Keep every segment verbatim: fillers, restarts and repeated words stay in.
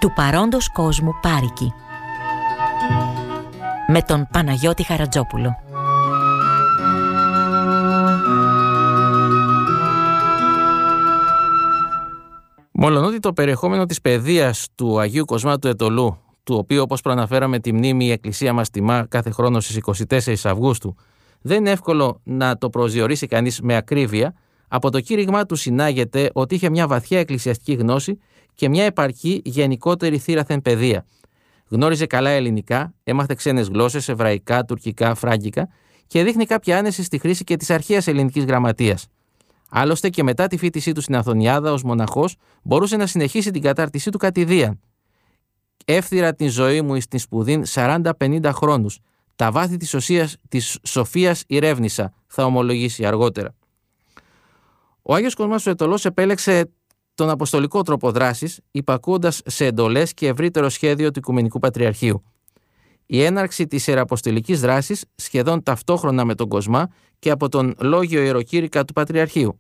του παρόντος κόσμου Πάρικη, με τον Παναγιώτη Χαρατζόπουλο. Μολονότι το περιεχόμενο της παιδείας του Αγίου Κοσμά του Αιτωλού, του οποίου όπως προαναφέραμε τη μνήμη η Εκκλησία μας τιμά κάθε χρόνο στις εικοστή τέταρτη Αυγούστου, δεν είναι εύκολο να το προσδιορίσει κανείς με ακρίβεια, από το κήρυγμά του συνάγεται ότι είχε μια βαθιά εκκλησιαστική γνώση και μια επαρκή γενικότερη θύραθεν παιδεία. Γνώριζε καλά ελληνικά, έμαθε ξένες γλώσσες, εβραϊκά, τουρκικά, φράγκικα και δείχνει κάποια άνεση στη χρήση και της αρχαίας ελληνικής γραμματείας. Άλλωστε και μετά τη φοιτησή του στην Αθωνιάδα ως μοναχός μπορούσε να συνεχίσει την κατάρτισή του κατηδίαν. Εύθυρα την ζωή μου εις την σπουδήν σαράντα πενήντα χρόνους. Τα βάθη της, οσίας, της σοφίας ηρεύνησα, θα ομολογήσει αργότερα. Ο Άγιος Κοσμάς ο Αιτωλός επέλεξε τον αποστολικό τρόπο δράσης, υπακούοντας σε εντολές και ευρύτερο σχέδιο του Οικουμενικού Πατριαρχείου. Η έναρξη της ιεραποστολικής δράσης σχεδόν ταυτόχρονα με τον Κοσμά και από τον λόγιο ιεροκήρυκα του Πατριαρχείου.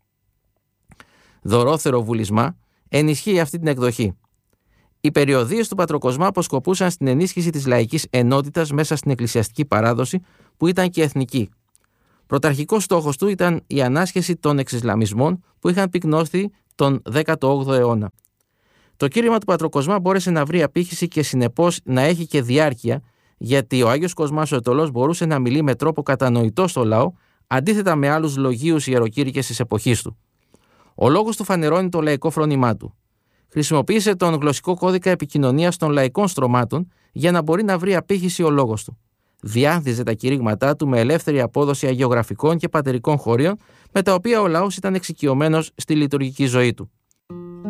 Δωρόθερο βουλισμά ενισχύει αυτή την εκδοχή. Οι περιοδίες του Πατροκοσμά αποσκοπούσαν στην ενίσχυση της λαϊκής ενότητας μέσα στην εκκλησιαστική παράδοση που ήταν και εθνική. Πρωταρχικός στόχος του ήταν η ανάσχεση των εξισλαμισμών που είχαν πυκνώσει τον δέκατο όγδοο αιώνα. Το κήρυγμα του Πατροκοσμά μπόρεσε να βρει απήχηση και συνεπώς να έχει και διάρκεια, γιατί ο Άγιος Κοσμάς ο Αιτωλός μπορούσε να μιλεί με τρόπο κατανοητό στο λαό, αντίθετα με άλλους λογίους ιεροκήρυκες της εποχής του. Ο λόγος του φανερώνει το λαϊκό φρόνημά του. Χρησιμοποίησε τον γλωσσικό κώδικα επικοινωνίας των λαϊκών στρωμάτων για να μπορεί να βρει απήχηση ο λόγος του. Διάνθιζε τα κηρύγματά του με ελεύθερη απόδοση αγιογραφικών και πατερικών χωρίων, με τα οποία ο λαός ήταν εξοικειωμένος στη λειτουργική ζωή του.